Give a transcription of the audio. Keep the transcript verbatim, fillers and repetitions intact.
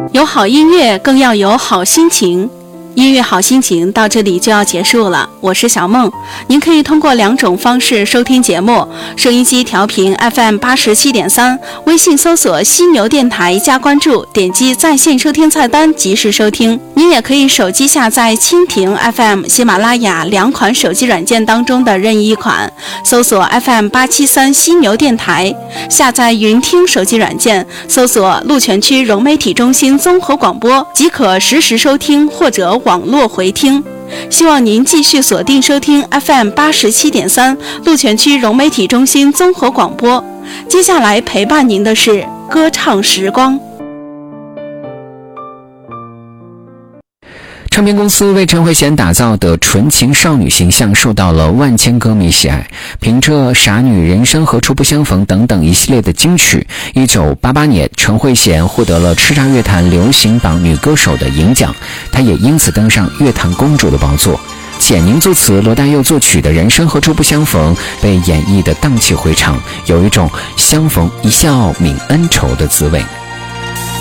有好音乐，更要有好心情。音乐好心情到这里就要结束了，我是小梦。您可以通过两种方式收听节目：收音机调频 F M 八十七点三，微信搜索犀牛电台加关注，点击在线收听菜单及时收听。您也可以手机下载蜻蜓 F M、喜马拉雅两款手机软件当中的任意一款，搜索 F M 八七三犀牛电台，下载云听手机软件，搜索鹿泉区融媒体中心综合广播，即可实时收听或者网络回听。希望您继续锁定收听 F M 八十七点三 鹿泉区融媒体中心综合广播。接下来陪伴您的是歌唱时光。 唱片公司为陈慧娴打造的纯情少女形象受到了万千歌迷喜爱，凭着《傻女人生何处不相逢》等等一系列的金曲，一九八八年陈慧娴获得了叱咤乐坛流行榜女歌手的银奖，她也因此登上乐坛公主的宝座。简宁作词，罗大佑作曲的《人生何处不相逢》被演绎的荡气回肠，有一种相逢一笑泯恩仇的滋味。